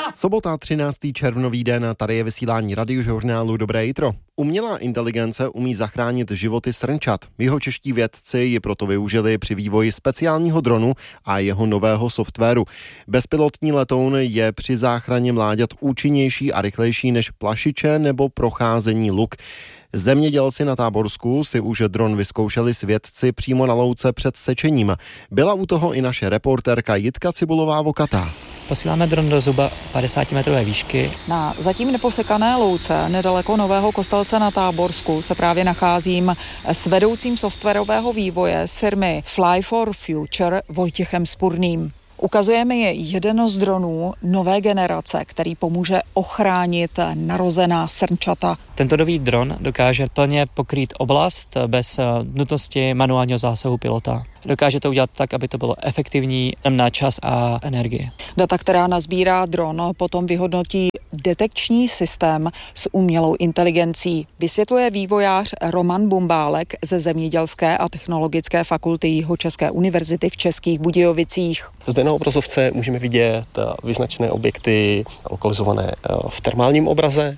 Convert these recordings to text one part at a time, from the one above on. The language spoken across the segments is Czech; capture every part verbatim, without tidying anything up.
Sobota, třináctého červnový den, tady je vysílání Radiožurnálu Dobré jitro. Umělá inteligence umí zachránit životy srnčat. Jihočeští vědci ji proto využili při vývoji speciálního dronu a jeho nového softwaru. Bezpilotní letoun je při záchraně mláďat účinnější a rychlejší než plašiče nebo procházení luk. Zemědělci na Táborsku si už dron vyzkoušeli s vědci přímo na louce před sečením. Byla u toho i naše reportérka Jitka Cibulová-Vokatá. Posíláme dron do zhruba padesátimetrové výšky. Na zatím neposekané louce nedaleko Nového Kostelce na Táborsku se právě nacházím s vedoucím softwarového vývoje z firmy Fly for Future Vojtěchem Spurným. Ukazuje mi jeden z dronů nové generace, který pomůže ochránit narozená srnčata. Tento nový dron dokáže plně pokrýt oblast bez nutnosti manuálního zásahu pilota. Dokáže to udělat tak, aby to bylo efektivní na čas a energii. Data, která nazbírá dron, potom vyhodnotí detekční systém s umělou inteligencí. Vysvětluje vývojář Roman Bumbálek ze Zemědělské a technologické fakulty Jihočeské univerzity v Českých Budějovicích. Zde na obrazovce můžeme vidět vyznačené objekty lokalizované v termálním obraze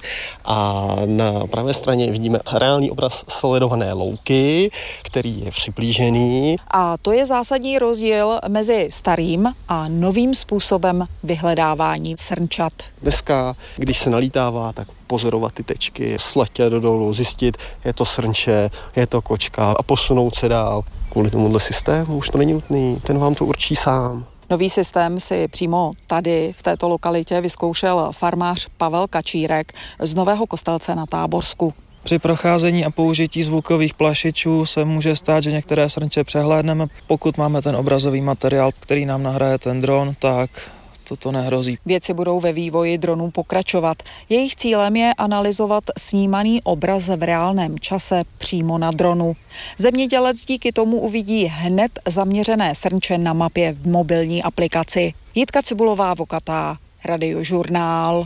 a na pravé straně vidíme reálný obraz sledované louky, který je přiblížený. A to je zásadní rozdíl mezi starým a novým způsobem vyhledávání srnčat. Dneska, když se nalítává, tak pozorovat ty tečky, sletět dolů, zjistit, je to srnče, je to kočka a posunout se dál. Kvůli tomuhle systému už to není nutný, ten vám to určí sám. Nový systém si přímo tady v této lokalitě vyzkoušel farmář Pavel Kačírek z Nového Kostelce na Táborsku. Při procházení a použití zvukových plašičů se může stát, že některé srnče přehlédneme. Pokud máme ten obrazový materiál, který nám nahraje ten dron, tak toto nehrozí. Vědci budou ve vývoji dronů pokračovat. Jejich cílem je analyzovat snímaný obraz v reálném čase přímo na dronu. Zemědělec díky tomu uvidí hned zaměřené srnče na mapě v mobilní aplikaci. Jitka Cibulová-Vokatá, Radiožurnál.